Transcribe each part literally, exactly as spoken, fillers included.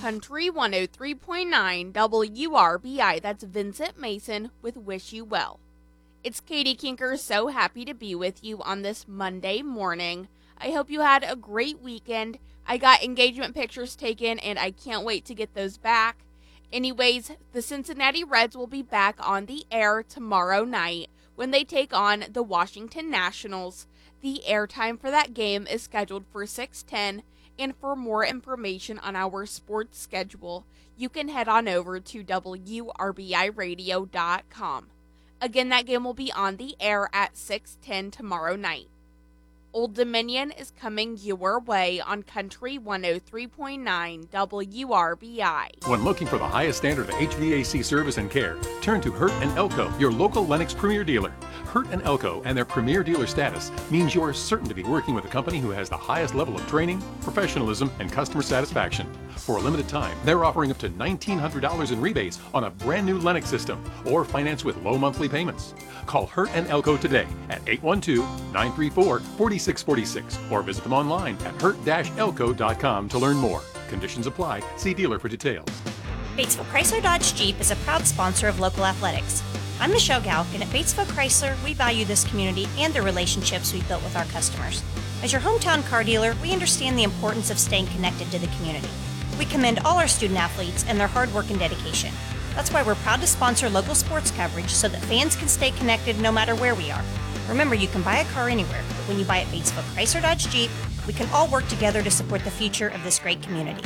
Country one oh three point nine W R B I. That's Vincent Mason with Wish You Well. It's Katie Kinker, so happy to be with you on this Monday morning. I hope you had a great weekend. I got engagement pictures taken and I can't wait to get those back. Anyways, the Cincinnati Reds will be back on the air tomorrow night when they take on the Washington Nationals. The airtime for that game is scheduled for six ten, and for more information on our sports schedule, you can head on over to W R B I radio dot com. Again, that game will be on the air at six ten tomorrow night. Old Dominion is coming your way on Country one oh three point nine W R B I. When looking for the highest standard of H V A C service and care, turn to Hurt and Elko, your local Lennox Premier dealer. Hurt and Elko and their Premier dealer status means you are certain to be working with a company who has the highest level of training, professionalism, and customer satisfaction. For a limited time, they're offering up to nineteen hundred dollars in rebates on a brand new Lennox system or finance with low monthly payments. Call Hurt and Elko today at eight one two, nine three four, four six four six or visit them online at hurt dash elko dot com to learn more. Conditions apply. See dealer for details. Batesville Chrysler Dodge Jeep is a proud sponsor of local athletics. I'm Michelle Galk, and at Batesville Chrysler, we value this community and the relationships we've built with our customers. As your hometown car dealer, we understand the importance of staying connected to the community. We commend all our student athletes and their hard work and dedication. That's why we're proud to sponsor local sports coverage so that fans can stay connected no matter where we are. Remember, you can buy a car anywhere, but when you buy at Batesville Chrysler Dodge Jeep, we can all work together to support the future of this great community.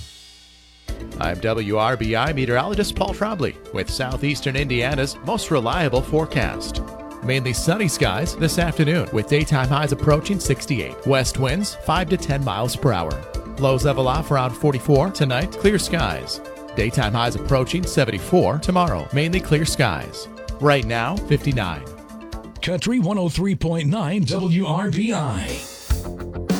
I'm W R B I meteorologist Paul Trombley with Southeastern Indiana's most reliable forecast. Mainly sunny skies this afternoon with daytime highs approaching sixty-eight. West winds five to ten miles per hour. Lows level off around forty-four. Tonight, clear skies. Daytime highs approaching seventy-four. Tomorrow, mainly clear skies. Right now, fifty-nine. Country one oh three point nine W R B I.